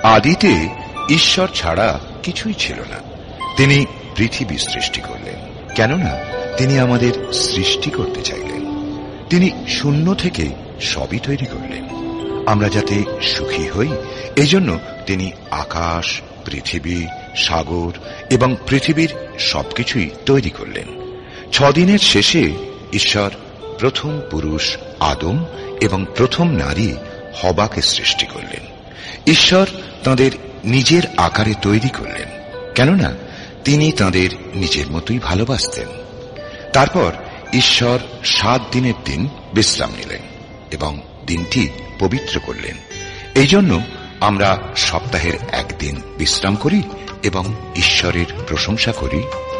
আদিতে ঈশ্বর ছাড়া কিছুই ছিল না। তিনি পৃথিবী সৃষ্টি করলেন, কেননা তিনি আমাদের সৃষ্টি করতে চাইলেন। তিনি শূন্য থেকে সবই তৈরি করলেন, আমরা যাতে সুখী হই। এজন্য তিনি আকাশ, পৃথিবী, সাগর এবং পৃথিবীর সবকিছুই তৈরি করলেন। 6 দিনের শেষে ঈশ্বর প্রথম পুরুষ আদম এবং প্রথম নারী হবাকে সৃষ্টি করলেন। ঈশ্বর তাঁদের নিজের আকারে তৈরি করলেন, কেননা তিনি তাঁদের নিজের মতোই ভালোবাসতেন। তারপর ঈশ্বর 7 দিনের দিন বিশ্রাম নিলেন এবং দিনটি পবিত্র করলেন। এই জন্য আমরা সপ্তাহের একদিন বিশ্রাম করি এবং ঈশ্বরের প্রশংসা করি